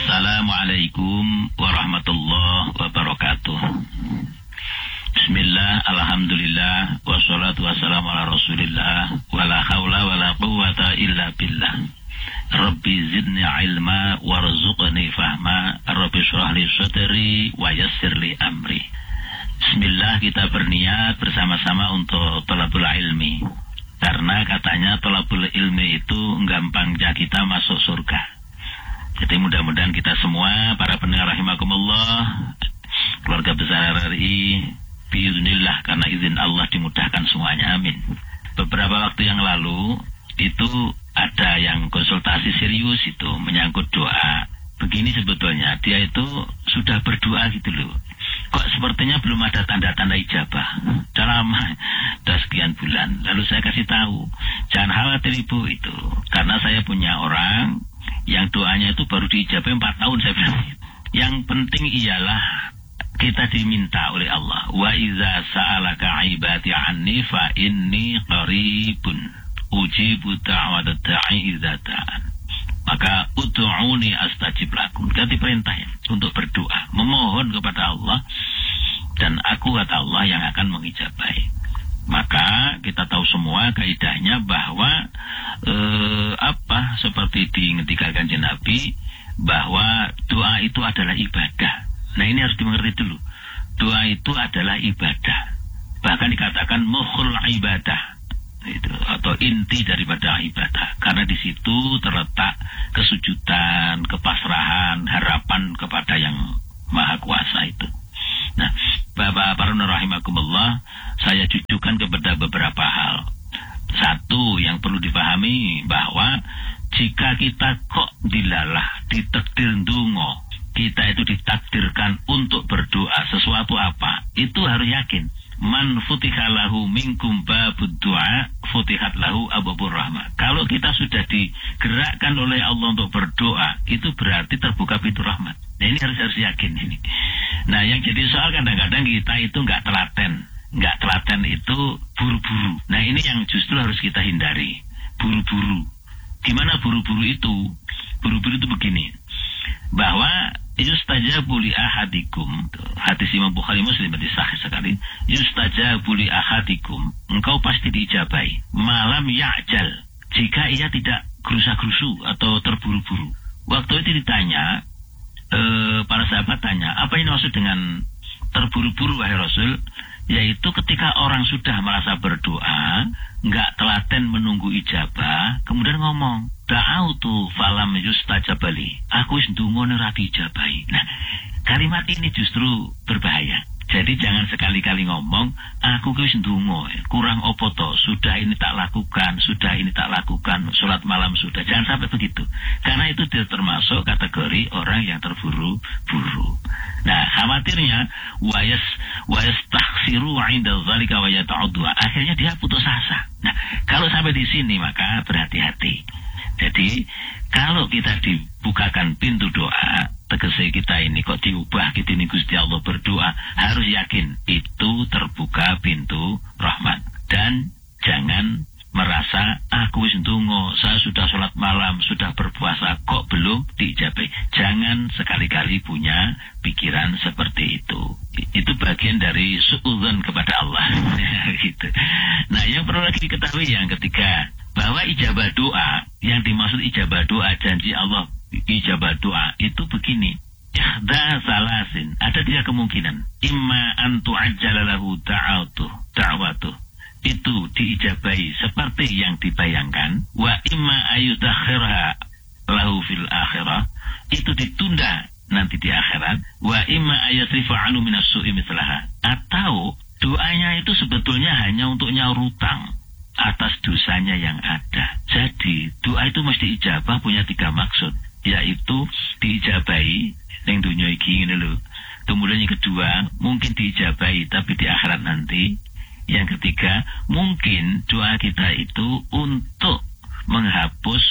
Assalamualaikum warahmatullahi wabarakatuh. Bismillah, alhamdulillah, wassalatu wassalamu ala rasulillah, wala hawla wala quwwata illa billah. Rabbi zidni ilma warzuqni fahma, Rabbi syrah li sadri wa yassir li amri. Bismillah, kita berniat bersama-sama untuk thalabul ilmi. Karena katanya thalabul ilmi itu gampangnya kita masuk surga. Jadi mudah-mudahan kita semua, para pendengar rahimakumullah, keluarga besar RRI, biiznillah, karena izin Allah dimudahkan semuanya, amin. Beberapa waktu yang lalu, itu ada yang konsultasi serius itu, menyangkut doa. Begini sebetulnya, dia itu sudah berdoa gitu loh. Kok sepertinya belum ada tanda-tanda ijabah. Sudah lama, sudah sekian bulan. Lalu saya kasih tahu, jangan khawatir ibu itu. Karena saya punya orang yang doanya itu baru diijabah 4 tahun, saya bilang. Yang penting ialah kita diminta oleh Allah. Wa iza sa'alaka ibadi anni fa inni qaribun ujibu da'wata da'i idza da'an. Maka ud'uni astajib lakum. Jadi perintahnya untuk berdoa, memohon kepada Allah, dan aku, kata Allah, yang akan mengijabahi. Maka kita tahu semua kaidahnya bahwa seperti diingatkan kanjeng Nabi, bahwa doa itu adalah ibadah. Nah, ini harus dimengerti dulu. Doa itu adalah ibadah. Bahkan dikatakan mukhul ibadah, itu, atau inti daripada ibadah. Karena di situ terletak kesujudan, kepasrahan, harapan kepada yang Maha Kuasa itu. Nah, Bapak para rahimakumullah, saya tujukan kepada beberapa hal. Satu yang perlu dipahami, bahwa jika kita kok dilalah, ditakdir ndonga, kita itu ditakdirkan untuk berdoa sesuatu apa, itu harus yakin. Man futiha lahu minkum babud du'a futihat lahu abwabur rahmah. Kalau kita sudah digerakkan oleh Allah untuk berdoa, itu berarti terbuka pintu rahmat. Nah, ini harus yakin ini. Nah, yang jadi soal kadang-kadang kita itu nggak telaten itu buru-buru. Nah, ini yang justru harus kita hindari. Buru-buru. Gimana buru-buru itu? Buru-buru itu begini, bahwa yustajabu li ahadikum, hadis Imam Bukhari Muslim hadis sahih sekali, yustajabu li ahadikum, engkau pasti diijabahi, malam ya'jal, jika ia tidak gerusa-gerusu atau terburu-buru. Waktu itu ditanya, para sahabat tanya, apa ini maksud dengan terburu-buru wahai Rasul? Yaitu ketika orang sudah merasa berdoa, nggak telaten menunggu ijabah, kemudian ngomong, da'autu falam yustajabali, aku wis ndonga ora diijabahi. Nah, kalimat ini justru berbahaya. Jadi jangan sekali-kali ngomong, aku wis ndonga, kurang opo to, sudah ini tak lakukan, sholat malam sudah. Jangan sampai begitu. Karena itu dia termasuk kategori orang yang terburu-buru. Nah, khawatirnya wayas taksiru 'inda dzalika wa yata'uddu. Akhirnya dia putus asa. Nah, kalau sampai di sini maka berhati-hati. Jadi, kalau kita dibukakan pintu doa, tegese kita ini kok diubah gitu nih Gusti Allah berdoa, harus yakin itu terbuka pintu rahmat. Dan jangan merasa aku wis ndonga, saya sudah sholat malam, sudah berpuasa, kok belum diijabahi. Jangan sekali-kali punya pikiran seperti itu. Itu bagian dari suudzon kepada Allah. Gitu. Nah, yang perlu lagi diketahui yang ketiga, bahwa ijabah doa, yang dimaksud ijabah doa, janji Allah ijabah doa itu begini. Ihda salasin, ada 3 kemungkinan. Imma an tu'ajjala lahu da'watuh, itu diijabahi seperti yang dibayangkan. Wa imma ayudakhirha lahu fil akhirah, itu ditunda nanti di akhirat. Wa imma ayasrifa anu minas su'i mislaha, atau doanya itu sebetulnya hanya untuk nyaur utang atas dosanya yang ada. Jadi doa itu mesti ijabah punya 3 maksud, yaitu diijabahi yang dunia iki ngene lho. Kemudian yang kedua, mungkin diijabahi tapi di akhirat nanti. Yang ketiga, mungkin doa kita itu untuk menghapus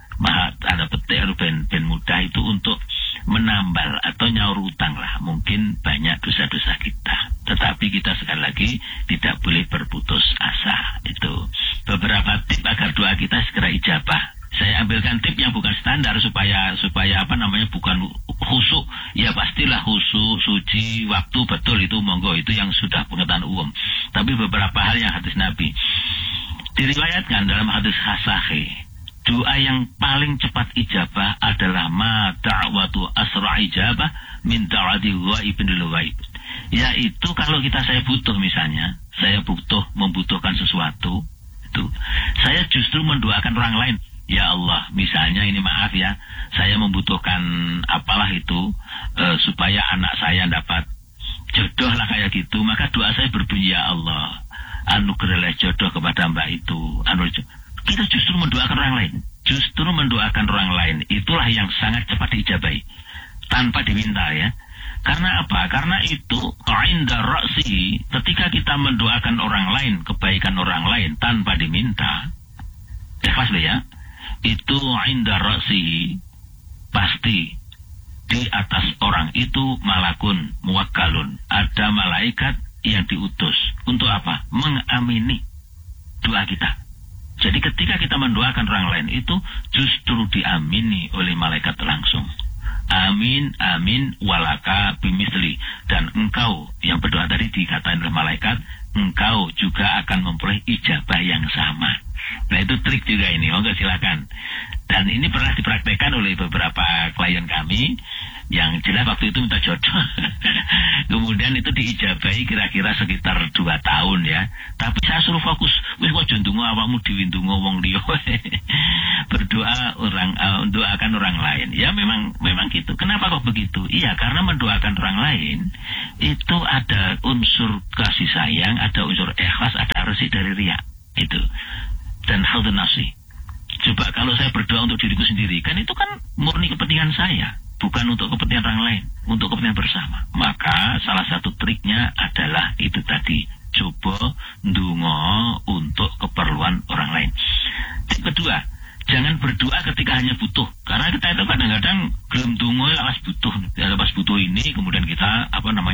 tanda petik ben mudah itu untuk menambal atau nyaur utang lah. Mungkin banyak dosa-dosa kita. Tetapi kita sekali lagi tidak boleh berputus asa. Itu beberapa tip agar doa kita segera ijabah. Saya saya ambilkan tip yang bukan standar supaya bukan khusyuk. Ya pastilah khusyuk, suci, waktu betul itu monggo, itu yang sudah pengetahuan umum. Tapi beberapa hal yang hadis Nabi. Diriwayatkan dalam hadis Sahih, doa yang paling cepat ijabah adalah ma da'watu asra' ijabah min da'wati ghaibin lil ghaib. Yaitu kalau saya butuh, misalnya saya membutuhkan sesuatu, itu saya justru mendoakan orang lain. Ya Allah, misalnya ini maaf ya, saya membutuhkan apalah itu supaya anak saya dapat jodoh lah kayak gitu, maka doa saya berbunyi, ya Allah, anugerahlah jodoh kepada mbak itu. Kita justru mendoakan orang lain. Justru mendoakan orang lain itulah yang sangat cepat diijabahi tanpa diminta ya. Karena apa? Karena itu inda ra'si, ketika kita mendoakan orang lain, kebaikan orang lain tanpa diminta, ikhlas ya, itu inda ra'si, pasti di atas orang itu malakun muwakkalun, ada malaikat yang diutus untuk apa? Mengamini doa kita. Jadi ketika kita mendoakan orang lain itu justru diamini oleh malaikat langsung. Amin, amin, walaka bimisli. Dan engkau yang berdoa tadi dikatakan oleh malaikat, engkau juga akan memperoleh ijabah yang sama. Nah itu trik juga ini, monggo silakan. Dan ini pernah dipraktekkan oleh beberapa klien kami, yang jelas waktu itu minta jodoh. Kemudian itu diijabahi kira-kira sekitar 2 tahun ya. Tapi saya suruh fokus, wis wae ndonga awakmu dhewe ndonga wong liya. Berdoa doakan orang lain. Ya memang gitu. Kenapa kok begitu? Iya, karena mendoakan orang lain itu ada unsur kasih sayang, ada unsur ikhlas, ada resi dari riya. Itu. Dan haudun nafsi. Coba kalau saya berdoa untuk diriku sendiri, kan itu kan murni kepentingan saya, bukan untuk kepentingan orang lain, untuk kepentingan bersama. Maka salah satu triknya adalah itu tadi, coba ndonga untuk keperluan orang lain. Trik kedua, jangan berdoa ketika hanya butuh, karena kita itu kadang-kadang belum ndonga pas butuh ini, kemudian kita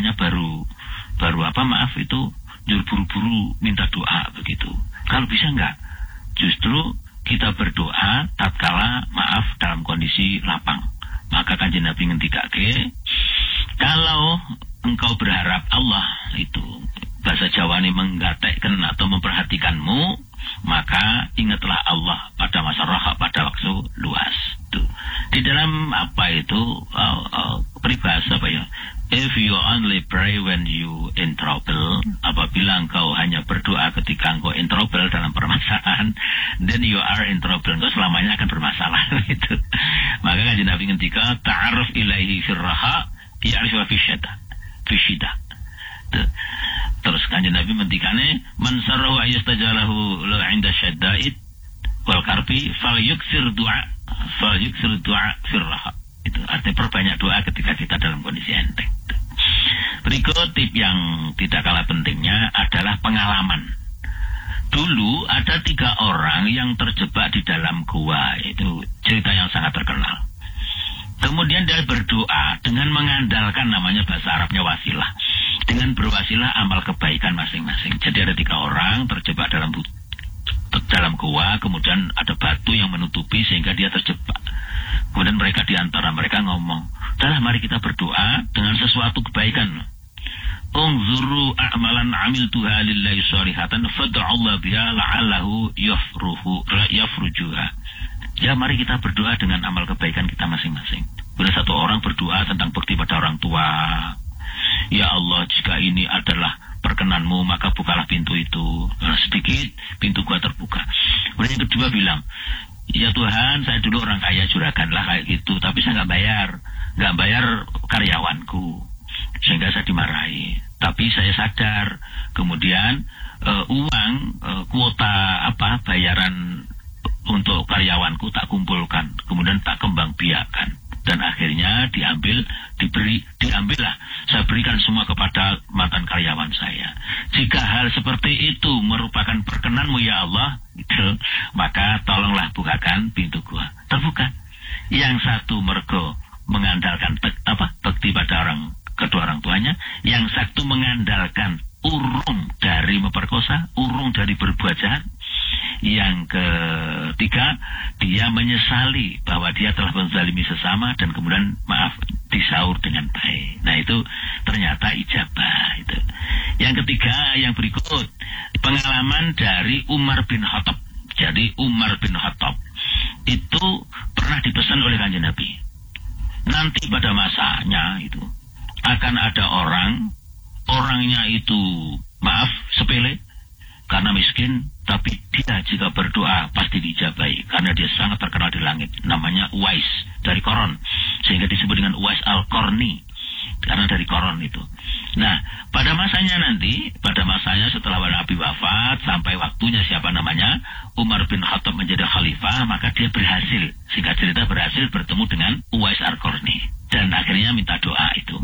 baru buru-buru minta doa begitu. Kalau bisa enggak, justru kita berdoa tatkala dalam kondisi lapang. Maka Kanjeng Nabi ngendikake, kalau engkau berharap Allah itu, bahasa Jawa ini menggatekkan atau memperhatikanmu, maka ingatlah Allah pada masa raha, pada waktu luas. Tuh. Di dalam peribahasa if you only pray when you in trouble, apabila engkau hanya berdoa ketika engkau in trouble dalam permasalahan, then you are in trouble, engkau selamanya akan bermasalah. Itu. Maka Kanjeng Nabi ngendika, ta'aruf ilaihi firraha ya'rifu fi syiddah. Terus Kanjeng Nabi ngendikane, man sarrahu ayastajalahu la 'inda syaddaid wal karbi falyuksir du'a firraha. Itu artinya perbanyak doa ketika kita dalam kondisi enteng. Berikut tip yang tidak kalah pentingnya adalah pengalaman. Dulu ada 3 orang yang terjebak di dalam gua, itu cerita yang sangat terkenal. Kemudian dia berdoa dengan mengandalkan namanya bahasa Arabnya wasilah. Dengan berwasilah amal kebaikan masing-masing. Jadi ada 3 orang terjebak dalam gua, kemudian ada batu yang menutupi sehingga dia terjebak. Kemudian di antara mereka ngomong, "Dah, mari kita berdoa dengan sesuatu kebaikan. Unzuru a'malan amiltuha lillahi sholihatan fad'allahu biha la'allahu yafrujuha." Ya, mari kita berdoa dengan amal kebaikan kita masing-masing. Kemudian satu orang berdoa tentang bakti pada orang tua. Ya Allah, jika ini adalah perkenanmu, maka bukalah pintu itu. Nah, sedikit pintu gua terbuka. Kemudian yang kedua bilang, ya Tuhan, saya dulu orang kaya, juraganlah kayak gitu, tapi saya nggak bayar karyawanku, sehingga saya dimarahi. Tapi saya sadar, kemudian uang kuota bayaran untuk karyawanku tak kumpulkan, kemudian tak kembang biakan, dan akhirnya diambillah, saya berikan semua kepada mantan karyawan saya. Jika hal seperti itu merupakan perkenanmu ya Allah, gitu, maka tolonglah bukakan pintu gua. Terbuka. Yang satu mergo mengandalkan bakti pada kedua orang tuanya, yang satu mengandalkan urung dari memperkosa, urung dari berbuat jahat. Yang ketiga, dia menyesali bahwa dia telah menzalimi sesama dan kemudian maaf disaur dengan baik. Nah itu ternyata ijabah itu. Yang ketiga, yang berikut, pengalaman dari Umar bin Khattab. Jadi Umar bin Khattab itu pernah dipesan oleh Kanjeng Nabi. Nanti pada masanya itu akan ada orangnya itu maaf sepele karena miskin, tapi dia jika berdoa pasti dijabahi karena dia sangat terkenal di langit. Namanya Uwais dari Koron, sehingga disebut dengan Uwais Al-Qarni karena dari Koron itu. Nah, pada masanya nanti, pada masanya setelah Nabi wafat sampai waktunya siapa namanya Umar bin Khattab menjadi khalifah, maka dia berhasil, singkat cerita berhasil bertemu dengan Uwais Al-Qarni dan akhirnya minta doa itu,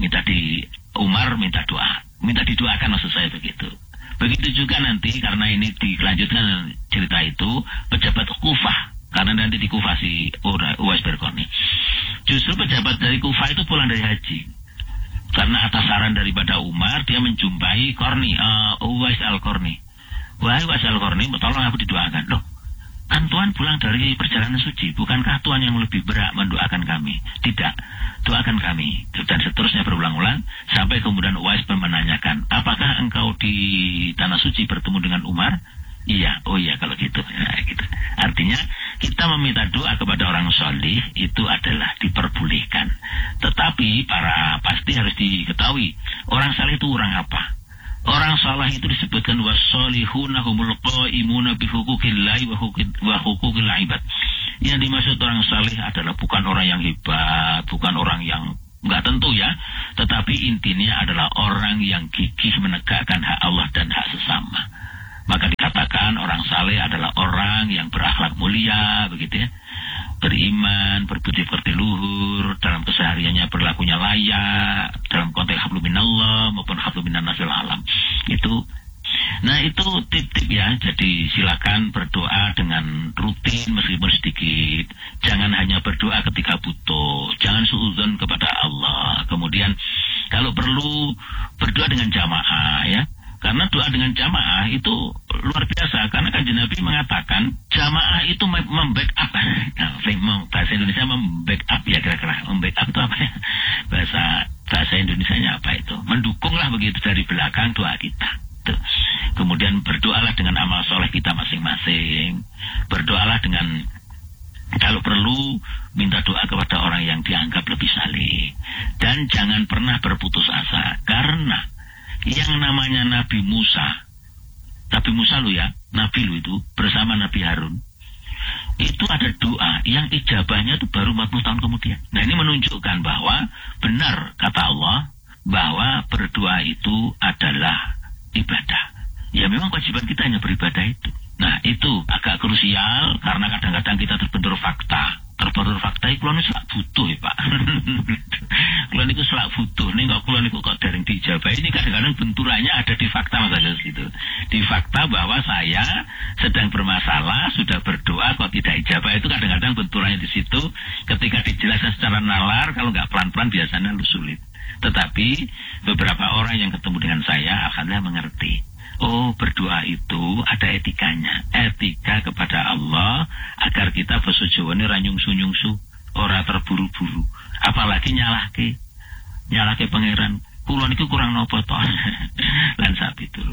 Umar minta doa, minta didoakan maksud saya begitu. Begitu juga nanti karena ini dilanjutkan cerita itu pejabat Kufah, karena nanti di Kufah si Uwais Al-Qarni. Justru pejabat dari Kufah itu pulang dari haji. Karena atas saran daripada Umar, dia menjumpai Uwais Al-Qarni. Wahai Uwais Al-Qarni, tolong aku didoakan. Loh, kan Tuhan pulang dari perjalanan suci, bukankah Tuhan yang lebih berhak mendoakan kami? Tidak, doakan kami. Dan seterusnya berulang-ulang, sampai kemudian Uwais menanyakan, apakah engkau di tanah suci bertemu dengan Umar? Iya, oh iya kalau gitu. Nah, gitu. Artinya kita meminta doa kepada orang solih itu adalah diperbolehkan. Tetapi pasti harus diketahui orang saleh itu orang apa? Orang saleh itu disebutkan wasolihuna humul qaimuna bihuquqillahi wa huquqil ibad. Yang dimaksud orang saleh adalah bukan orang yang hebat, bukan orang yang enggak tentu ya, tetapi intinya adalah orang yang gigih menegakkan hak Allah dan hak sesama. Maka dikatakan orang saleh adalah orang yang berakhlak mulia, begitu ya. Beriman, berbudi pekerti luhur, dalam kesehariannya berlakunya layak, dalam konteks hablum minallah maupun hablum minan nasil alam. Itu, nah itu tip-tip ya. Jadi silakan berdoa dengan rutin meskipun sedikit. Jangan hanya berdoa ketika butuh. Jangan suudzon kepada Allah. Kemudian kalau perlu berdoa dengan jamaah ya. Karena doa dengan jamaah itu luar biasa. Karena Kanjeng Nabi mengatakan jamaah itu membackup. Nah, bahasa Indonesia membackup ya kira-kira. Membackup itu apa ya? Bahasa Indonesianya apa itu? Mendukunglah begitu dari belakang doa kita. Tuh. Kemudian berdoalah dengan amal soleh kita masing-masing. Berdoalah dengan kalau perlu minta doa kepada orang yang dianggap lebih saleh. Dan jangan pernah berputus asa. Karena yang namanya Nabi Musa lu ya, Nabi lu itu bersama Nabi Harun itu ada doa yang ijabahnya itu baru 40 tahun kemudian. Nah ini menunjukkan bahwa benar kata Allah bahwa berdoa itu adalah ibadah. Ya memang kewajiban kita hanya beribadah itu. Nah itu agak krusial karena kadang-kadang kita terbentur fakta kulon itu selak butuh ya Pak. Kulon itu selak butuh. Ini kok kulon itu kok dereng dijabah. Ini kadang-kadang benturannya ada di fakta Mas Agus gitu. Di fakta bahwa saya sedang bermasalah, sudah berdoa kok tidak ijabah, itu kadang-kadang benturannya di situ. Ketika dijelaskan secara nalar, kalau nggak pelan-pelan biasanya lu sulit. Tetapi beberapa orang yang ketemu dengan saya alhamdulillah mengerti. Oh, berdoa itu ada etikanya. Etika kepada Allah agar kita besojowane ra nyungsu-nyungsu, ora terburu-buru. Apalagi nyalahke pangeran. Kula niku kurang napa to. Lan sapi itu.